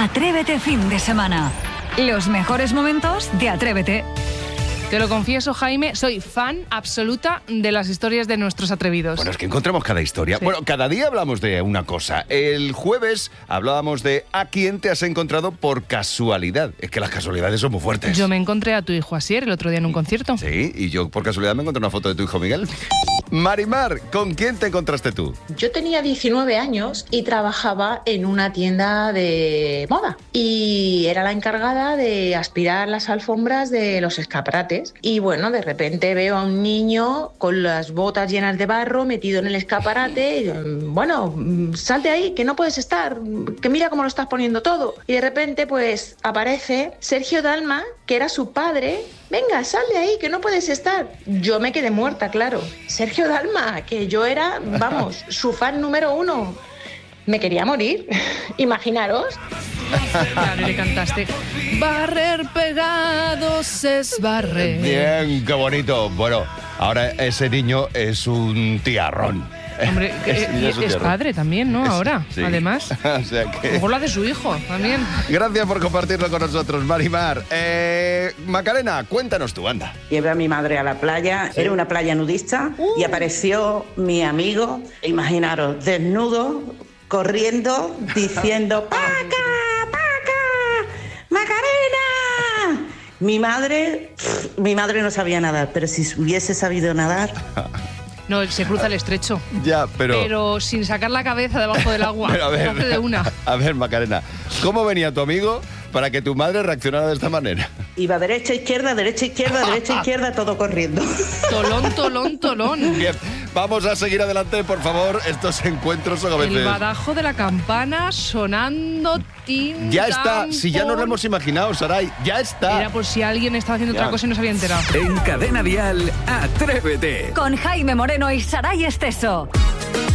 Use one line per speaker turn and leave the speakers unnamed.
Atrévete fin de semana. Los mejores momentos de Atrévete.
Te lo confieso, Jaime, soy fan absoluta de las historias de nuestros atrevidos.
Bueno, es que encontramos cada historia.
Sí.
Bueno, cada día hablamos de una cosa. El jueves hablábamos de a quién te has encontrado por casualidad. Es que las casualidades son muy fuertes.
Yo me encontré a tu hijo Asier el otro día en un concierto.
Sí, y yo por casualidad me encontré una foto de tu hijo Miguel. Marimar, ¿con quién te encontraste tú?
Yo tenía 19 años y trabajaba en una tienda de moda y era la encargada de aspirar las alfombras de los escaparates. Y bueno, de repente veo a un niño con las botas llenas de barro metido en el escaparate. Y, bueno, sal de ahí, que no puedes estar, que mira cómo lo estás poniendo todo. Y de repente pues aparece Sergio Dalma, que era su padre. Venga, sal de ahí, que no puedes estar. Yo me quedé muerta, claro. Sergio Dalma, que yo era, vamos, su fan número 1. Me quería morir, imaginaros.
Claro, y le cantaste barrer pegados es barrer.
Bien, qué bonito. Bueno, ahora ese niño es un tiarrón.
Hombre, es padre también, ¿no? Ahora,
sí.
Además.
O sea
A
que...
lo mejor lo hace su hijo también.
Gracias por compartirlo con nosotros, Marimar. Macarena, cuéntanos tú, anda.
Llevé a mi madre a la playa, era una playa nudista, y apareció mi amigo, imaginaros, desnudo, corriendo, diciendo ¡Paca! ¡Paca! ¡Macarena! Mi madre no sabía nadar, pero si hubiese sabido nadar...
No, se cruza el estrecho.
Ya,
Pero sin sacar la cabeza debajo del agua.
Pero a ver,
Lo hace de una.
A ver, Macarena, ¿cómo venía tu amigo para que tu madre reaccionara de esta manera?
Iba derecha, izquierda, todo corriendo.
Tolón, tolón, tolón.
Bien, vamos a seguir adelante, por favor. Estos encuentros son a veces...
El badajo de la campana sonando tin.
Ya está,
tan,
si ya nos lo
pon.
hemos imaginado, Saray, ya está.
Era por si alguien estaba haciendo
Ya.
otra cosa y no se había enterado.
En Cadena Dial, Atrévete.
Con Jaime Moreno y Saray Esteso.